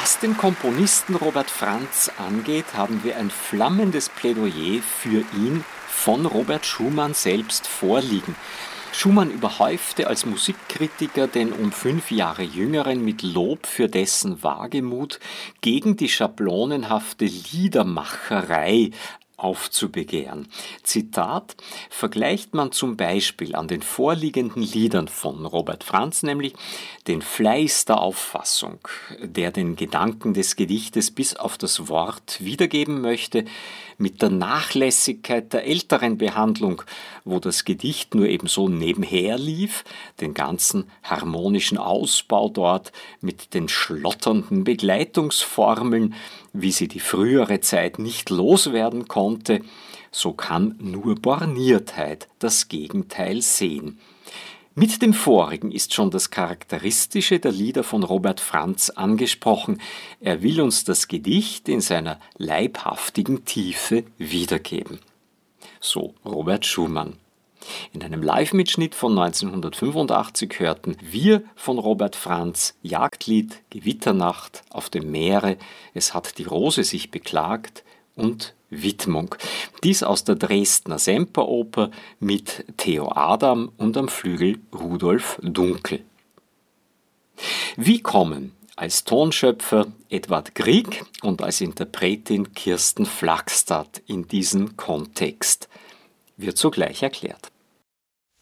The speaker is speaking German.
Was den Komponisten Robert Franz angeht, haben wir ein flammendes Plädoyer für ihn von Robert Schumann selbst vorliegen. Schumann überhäufte als Musikkritiker den um 5 Jahre Jüngeren mit Lob für dessen Wagemut, gegen die schablonenhafte Liedermacherei aufzubegehren. Zitat: Vergleicht man zum Beispiel an den vorliegenden Liedern von Robert Franz nämlich den Fleiß der Auffassung, der den Gedanken des Gedichtes bis auf das Wort wiedergeben möchte, mit der Nachlässigkeit der älteren Behandlung, wo das Gedicht nur ebenso nebenher lief, den ganzen harmonischen Ausbau dort mit den schlotternden Begleitungsformeln, wie sie die frühere Zeit nicht loswerden konnte, so kann nur Borniertheit das Gegenteil sehen. Mit dem Vorigen ist schon das Charakteristische der Lieder von Robert Franz angesprochen. Er will uns das Gedicht in seiner leibhaftigen Tiefe wiedergeben. So Robert Schumann. In einem Live-Mitschnitt von 1985 hörten wir von Robert Franz Jagdlied, Gewitternacht auf dem Meere, es hat die Rose sich beklagt und Widmung. Dies aus der Dresdner Semperoper mit Theo Adam und am Flügel Rudolf Dunkel. Wie kommen als Tonschöpfer Edvard Grieg und als Interpretin Kirsten Flagstad in diesen Kontext? Wird sogleich erklärt.